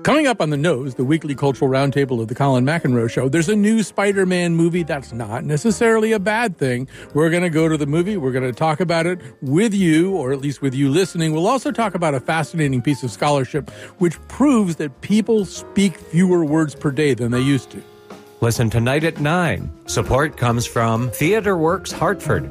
Coming up on The Nose, the weekly cultural roundtable of the Colin McEnroe Show, there's a new Spider-Man movie that's not necessarily a bad thing. We're going to go to the movie. We're going to talk about it with you, or at least with you listening. We'll also talk about a fascinating piece of scholarship which proves that people speak fewer words per day than they used to. Listen tonight at 9. Support comes from Theater Works Hartford.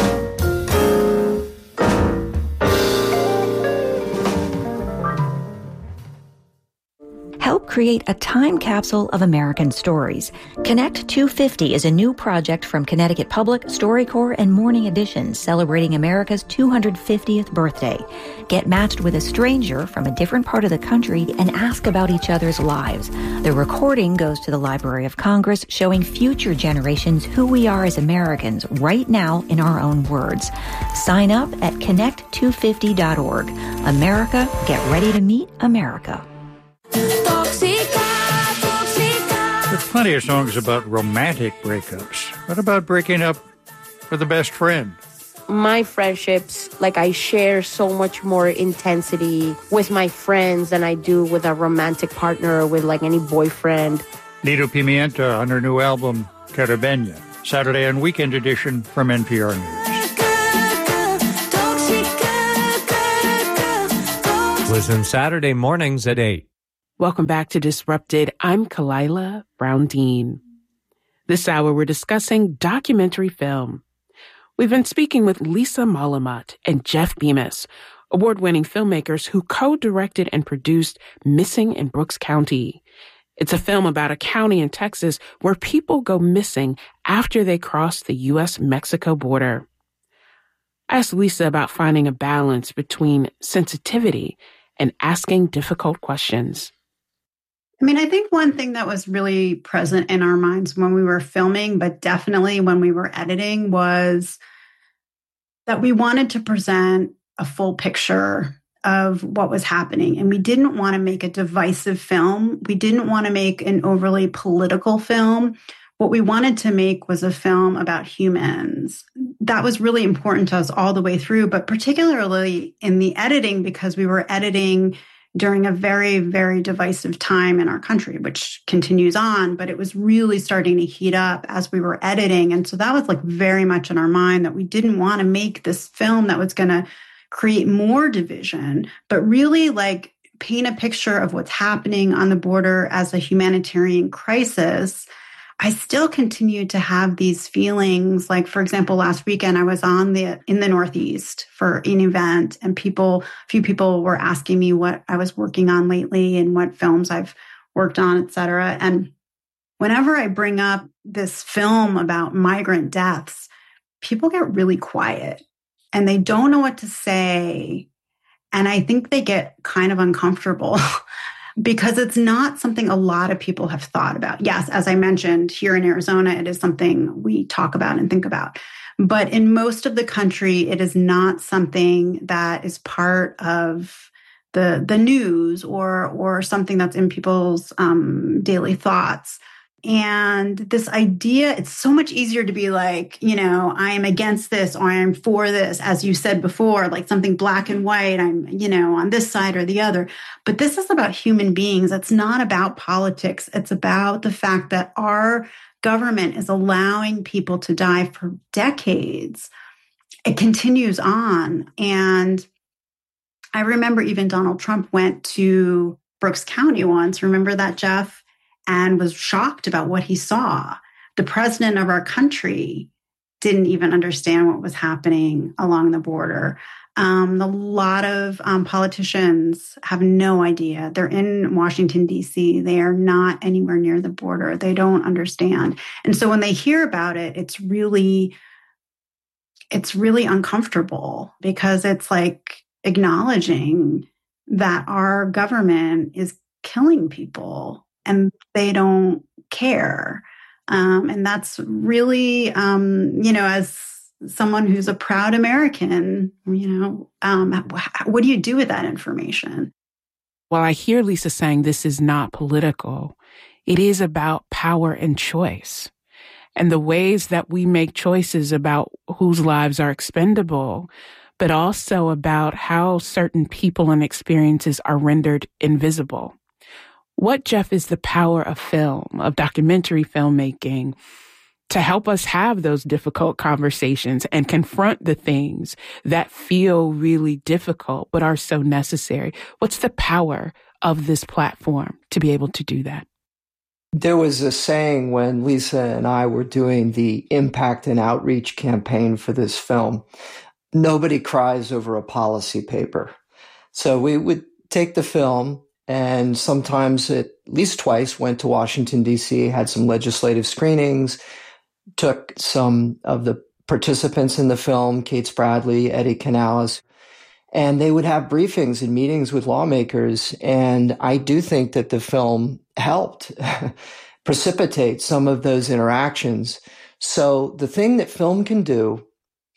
Help create a time capsule of American stories. Connect 250 is a new project from Connecticut Public, StoryCorps, and Morning Edition celebrating America's 250th birthday. Get matched with a stranger from a different part of the country and ask about each other's lives. The recording goes to the Library of Congress, showing future generations who we are as Americans right now in our own words. Sign up at connect250.org. America, get ready to meet America. There's plenty of songs about romantic breakups. What about breaking up with a best friend? My friendships, I share so much more intensity with my friends than I do with a romantic partner or with any boyfriend. Nido Pimienta on her new album, Caribeña, Saturday and Weekend Edition from NPR News. Listen Saturday mornings at 8. Welcome back to Disrupted. I'm Kalila Brown-Dean. This hour, we're discussing documentary film. We've been speaking with Lisa Molamat and Jeff Bemis, award-winning filmmakers who co-directed and produced Missing in Brooks County. It's a film about a county in Texas where people go missing after they cross the U.S.-Mexico border. I asked Lisa about finding a balance between sensitivity and asking difficult questions. I think one thing that was really present in our minds when we were filming, but definitely when we were editing, was that we wanted to present a full picture of what was happening. And we didn't want to make a divisive film. We didn't want to make an overly political film. What we wanted to make was a film about humans. That was really important to us all the way through, but particularly in the editing, because we were editing during a very, very divisive time in our country, which continues on, but it was really starting to heat up as we were editing. And so that was very much in our mind, that we didn't want to make this film that was going to create more division, but really paint a picture of what's happening on the border as a humanitarian crisis. I still continue to have these feelings. For example, last weekend I was in the Northeast for an event, and a few people were asking me what I was working on lately and what films I've worked on, et cetera. And whenever I bring up this film about migrant deaths, people get really quiet and they don't know what to say. And I think they get kind of uncomfortable. Because it's not something a lot of people have thought about. Yes, as I mentioned, here in Arizona, it is something we talk about and think about. But in most of the country, it is not something that is part of the news or something that's in people's daily thoughts. And this idea, it's so much easier to be I am against this or I am for this, as you said before, something black and white, I'm, on this side or the other. But this is about human beings. It's not about politics. It's about the fact that our government is allowing people to die for decades. It continues on. And I remember even Donald Trump went to Brooks County once. Remember that, Jeff? And was shocked about what he saw. The president of our country didn't even understand what was happening along the border. A lot of politicians have no idea. They're in Washington, D.C. They are not anywhere near the border. They don't understand. And so when they hear about it, it's really uncomfortable, because it's acknowledging that our government is killing people and they don't care. And that's really, as someone who's a proud American, what do you do with that information? Well, I hear Lisa saying this is not political. It is about power and choice, and the ways that we make choices about whose lives are expendable, but also about how certain people and experiences are rendered invisible. What, Jeff, is the power of film, of documentary filmmaking, to help us have those difficult conversations and confront the things that feel really difficult but are so necessary? What's the power of this platform to be able to do that? There was a saying when Lisa and I were doing the impact and outreach campaign for this film: nobody cries over a policy paper. So we would take the film, and sometimes at least twice went to Washington, D.C., had some legislative screenings, took some of the participants in the film, Kate Spradley, Eddie Canales, and they would have briefings and meetings with lawmakers. And I do think that the film helped precipitate some of those interactions. So the thing that film can do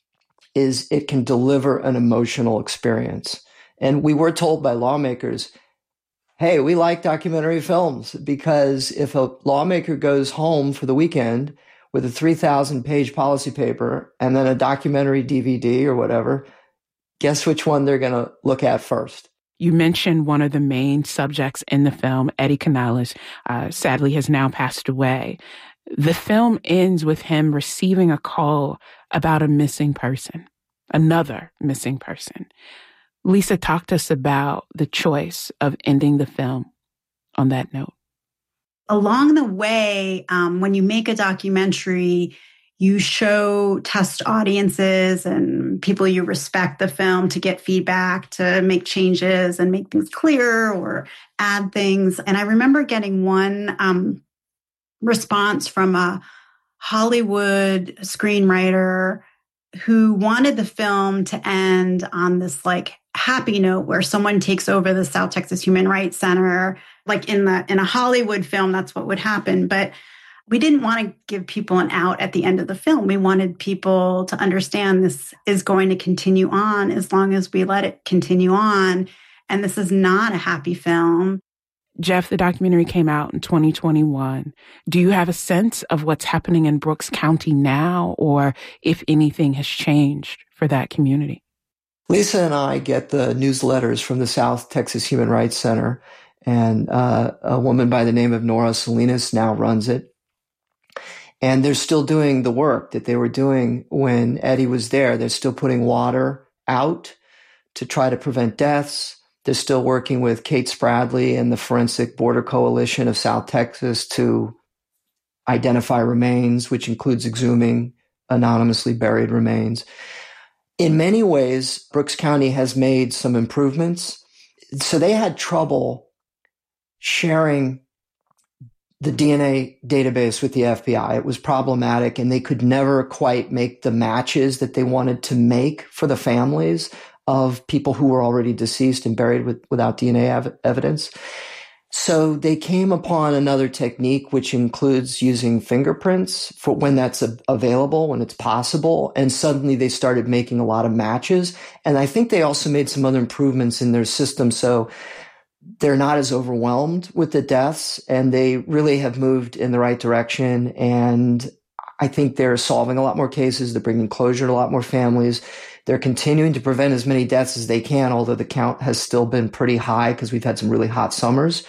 is it can deliver an emotional experience. And we were told by lawmakers, hey, we like documentary films, because if a lawmaker goes home for the weekend with a 3,000-page policy paper and then a documentary DVD or whatever, guess which one they're going to look at first? You mentioned one of the main subjects in the film, Eddie Canales, sadly has now passed away. The film ends with him receiving a call about a missing person, another missing person. Lisa, talk to us about the choice of ending the film on that note. Along the way, when you make a documentary, you show test audiences and people you respect the film to get feedback, to make changes and make things clearer or add things. And I remember getting one response from a Hollywood screenwriter who wanted the film to end on this like happy note where someone takes over the South Texas Human Rights Center. Like in a Hollywood film, that's what would happen. But we didn't want to give people an out at the end of the film. We wanted people to understand this is going to continue on as long as we let it continue on. And this is not a happy film. Jeff, the documentary came out in 2021. Do you have a sense of what's happening in Brooks County now, or if anything has changed for that community? Lisa and I get the newsletters from the South Texas Human Rights Center, and a woman by the name of Nora Salinas now runs it. And they're still doing the work that they were doing when Eddie was there. They're still putting water out to try to prevent deaths. They're still working with Kate Spradley and the Forensic Border Coalition of South Texas to identify remains, which includes exhuming anonymously buried remains. In many ways, Brooks County has made some improvements. So they had trouble sharing the DNA database with the FBI. It was problematic, and they could never quite make the matches that they wanted to make for the families of people who were already deceased and buried without DNA evidence. So they came upon another technique, which includes using fingerprints for when that's available, when it's possible. And suddenly they started making a lot of matches. And I think they also made some other improvements in their system. So they're not as overwhelmed with the deaths, and they really have moved in the right direction. And I think they're solving a lot more cases. They're bringing closure to a lot more families. They're continuing to prevent as many deaths as they can, although the count has still been pretty high because we've had some really hot summers.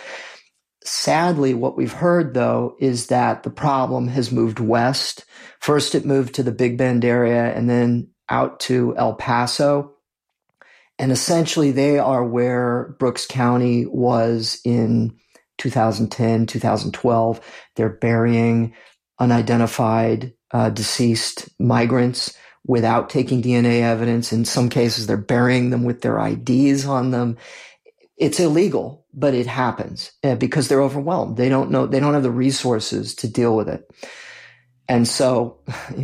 Sadly, what we've heard, though, is that the problem has moved west. First, it moved to the Big Bend area and then out to El Paso. And essentially, they are where Brooks County was in 2010, 2012. They're burying unidentified deceased migrants without taking DNA evidence. In some cases, they're burying them with their IDs on them. It's illegal, but it happens because they're overwhelmed. They don't know, they don't have the resources to deal with it. And so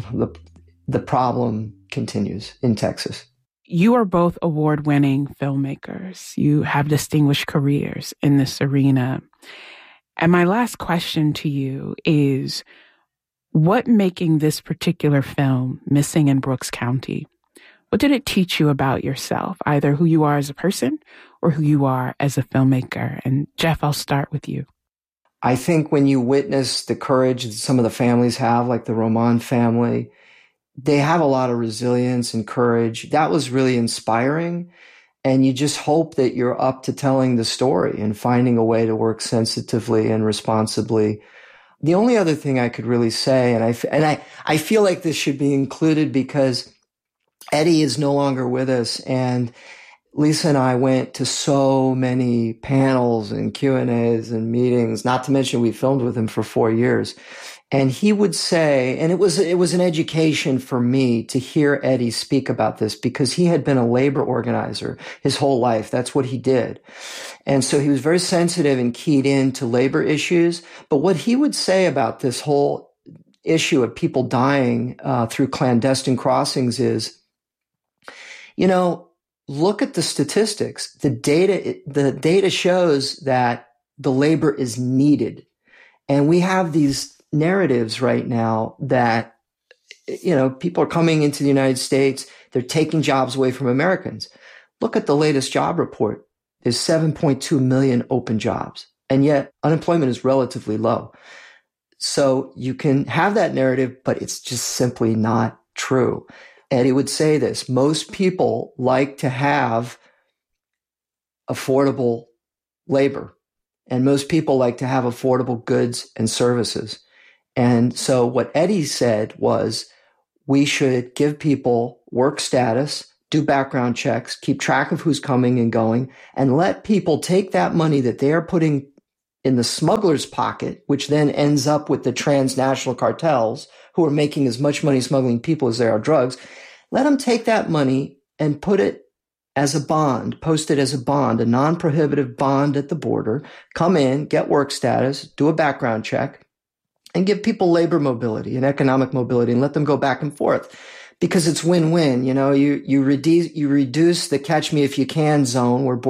the problem continues in Texas. You are both award-winning filmmakers. You have distinguished careers in this arena. And my last question to you is, what making this particular film, Missing in Brooks County, what did it teach you about yourself, either who you are as a person or who you are as a filmmaker? And Jeff, I'll start with you. I think when you witness the courage that some of the families have, like the Roman family, they have a lot of resilience and courage. That was really inspiring. And you just hope that you're up to telling the story and finding a way to work sensitively and responsibly. The only other thing I could really say, and I feel like this should be included because Eddie is no longer with us, and Lisa and I went to so many panels and Q&As and meetings, not to mention we filmed with him for 4 years. And he would say, and it was an education for me to hear Eddie speak about this because he had been a labor organizer his whole life. That's what he did. And so he was very sensitive and keyed into labor issues. But what he would say about this whole issue of people dying through clandestine crossings is, look at the statistics. The data shows that the labor is needed. And we have these narratives right now that, people are coming into the United States. They're taking jobs away from Americans. Look at the latest job report. There's 7.2 million open jobs. And yet unemployment is relatively low. So you can have that narrative, but it's just simply not true. Eddie would say this: most people like to have affordable labor, and most people like to have affordable goods and services. And so what Eddie said was we should give people work status, do background checks, keep track of who's coming and going, and let people take that money that they are putting in the smuggler's pocket, which then ends up with the transnational cartels who are making as much money smuggling people as there are drugs. Let them take that money and put it as a bond, post it as a bond, a non-prohibitive bond at the border, come in, get work status, do a background check, and give people labor mobility and economic mobility and let them go back and forth. Because it's win-win. You reduce the catch me if you can zone where